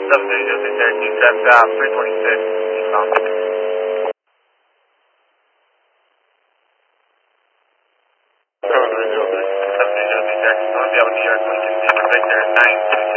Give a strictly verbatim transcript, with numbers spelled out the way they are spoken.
seven three zero three Syracuse, traffic out three twenty-six, eastbound. seven three zero three. seven three zero three Syracuse, Columbia, New York, Lincoln, Victor, nine two.